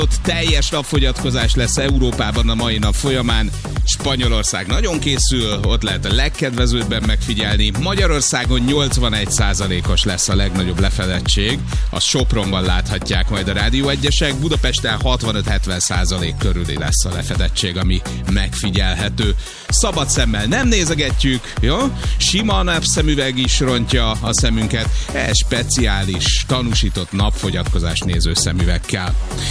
Ott teljes napfogyatkozás lesz Európában a mai nap folyamán. Spanyolország nagyon készül, ott lehet a legkedvezőbben megfigyelni. Magyarországon 81%-os lesz a legnagyobb lefedettség. A Sopronban láthatják majd a Rádió Egyesek. Budapesten 65-70% körüli lesz a lefedettség, ami megfigyelhető. Szabad szemmel nem nézegetjük, jó? Sima napszemüveg is rontja a szemünket, speciális, tanúsított napfogyatkozás néző szemüvegkel.